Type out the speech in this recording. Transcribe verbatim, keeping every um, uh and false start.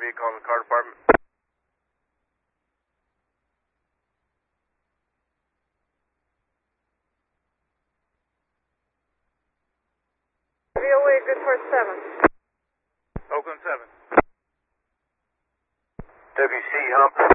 vehicle in the car department. V O A, good for seven. Oakland seven. W C hump.